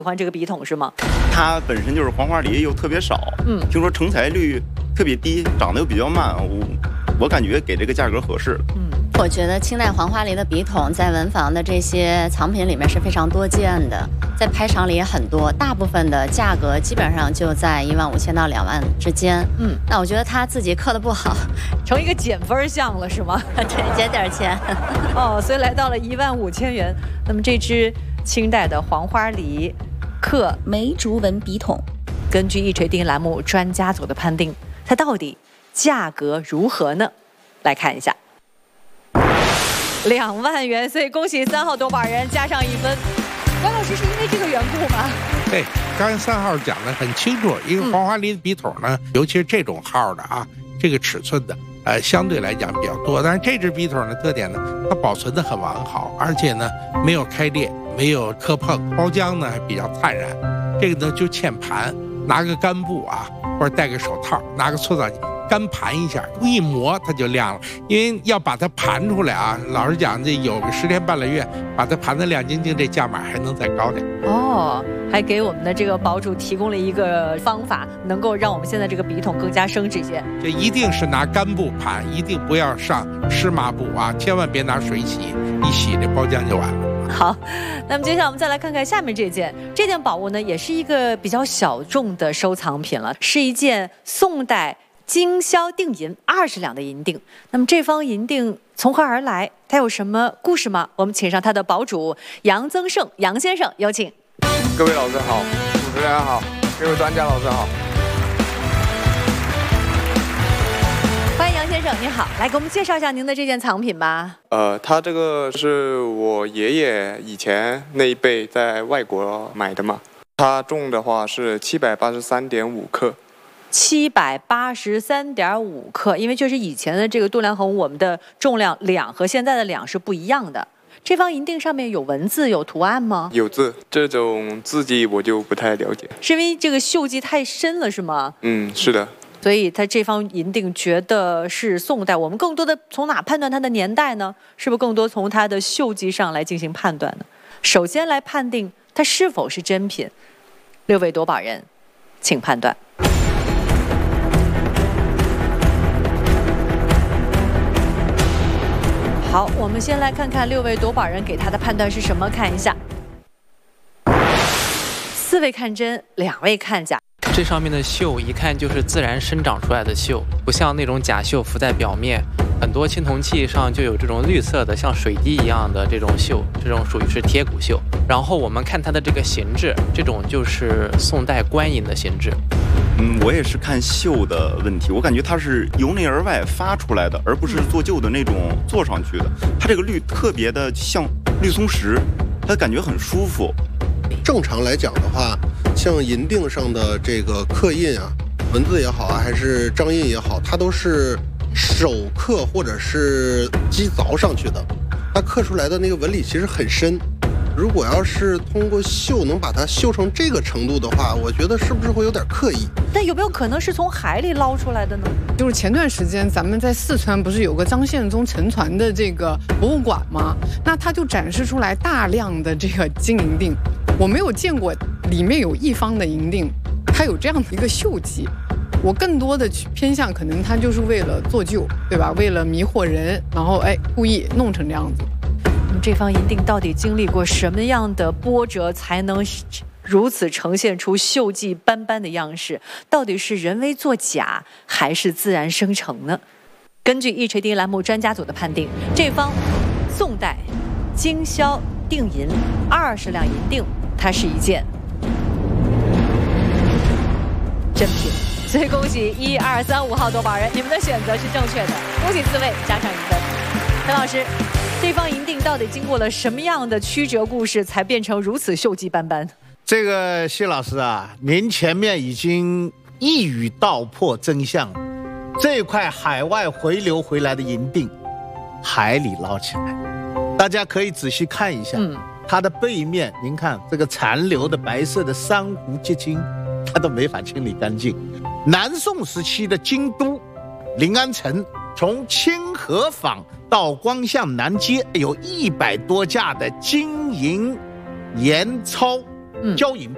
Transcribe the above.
喜欢这个笔筒是吗？ 它本身就是黄花梨又特别少，听说成材率特别低，长得又比较慢，我感觉给这个价格合适。 我觉得清代黄花梨的笔筒在文房的这些藏品里面是非常多见的，在拍场里也很多，大部分的价格基本上就在15000到2万之间。那我觉得他自己刻的不好， 成一个减分项了是吗？ 对，减点钱。 所以来到了15000元。那么这支清代的黄花梨刻梅竹纹笔筒， 根据一锤定栏目专家组的判定，它到底价格如何呢？来看一下。2万元，所以恭喜3号夺宝人加上1分。关老师是因为这个缘故吗？ 对，刚才3号讲的很清楚，因为黄花梨的笔筒呢，尤其是这种号的啊，这个尺寸的，相对来讲比较多。但是这支笔筒的特点呢，它保存的很完好，而且呢没有开裂，没有磕碰，包浆呢还比较灿然。这个呢就欠盘，拿个干布啊，或者戴个手套，拿个搓澡机干盘一下，一磨它就亮了。因为要把它盘出来啊，老实讲，这有个10天半个月，把它盘得亮晶晶，这价码还能再高点。 还给我们的这个堡主提供了一个方法，能够让我们现在这个笔筒更加升值些。 这一定是拿干布盘，一定不要上湿抹布啊，千万别拿水洗，一洗这包浆就完了。 好，那么接下来我们再来看看下面这件宝物呢，也是一个比较小众的收藏品了，是一件宋代精销定银20两的银锭。那么这方银锭从何而来？它有什么故事吗？我们请上它的堡主杨增胜杨先生，有请。 各位老师好，主持人好，各位专家老师好。 欢迎杨先生，您好，来给我们介绍一下您的这件藏品吧。 他这个是我爷爷以前那一辈在外国买的嘛，它重的话是783.5克。 783.5克，因为确实以前的这个度量衡，我们的重量两和现在的两是不一样的。这方银锭上面有文字有图案吗？ 有字，这种字迹我就不太了解。 是因为这个锈迹太深了是吗？ 是的。 所以它这方银锭觉得是宋代，我们更多的从哪判断它的年代呢？是不是更多从它的锈迹上来进行判断呢？首先来判定它是否是真品，6位夺宝人，请判断。好，我们先来看看6位夺宝人给他的判断是什么，看一下。4位看真，2位看假。 这上面的锈一看就是自然生长出来的锈，不像那种假锈浮在表面。很多青铜器上就有这种绿色的像水滴一样的这种锈，这种属于是贴骨锈。然后我们看它的这个形制，这种就是宋代官银的形制。 我也是看锈的问题，我感觉它是由内而外发出来的，而不是做旧的那种做上去的。它这个绿特别的像绿松石，它感觉很舒服。 正常来讲的话，像银锭上的这个刻印啊，文字也好啊，还是章印也好，它都是手刻或者是机凿上去的，它刻出来的那个纹理其实很深。如果要是通过绣能把它绣成这个程度的话，我觉得是不是会有点刻意？ 但有没有可能是从海里捞出来的呢？ 就是前段时间咱们在四川不是有个张献忠沉船的这个博物馆吗？那它就展示出来大量的这个金银锭，我没有见过里面有一方的银锭它有这样的一个锈迹。我更多的偏向可能它就是为了做旧，对吧？为了迷惑人，然后故意弄成这样子。 这方银锭到底经历过什么样的波折，才能如此呈现出锈迹斑斑的样式？到底是人为作假，还是自然生成呢？根据一锤定栏目专家组的判定，这方宋代精销定银20两银锭，它是一件真品。所以恭喜1、2、3、5号夺宝人，你们的选择是正确的，恭喜4位加上1分。陈老师，这方银锭到底经过了什么样的曲折故事，才变成如此锈迹斑斑？ 这个谢老师啊，您前面已经一语道破真相了。这块海外回流回来的银锭，海里捞起来，大家可以仔细看一下，它的背面，您看这个残留的白色的珊瑚结晶，它都没法清理干净。南宋时期的京都临安城，从清河坊到光向南街，有100多架的金银盐钞交银铺，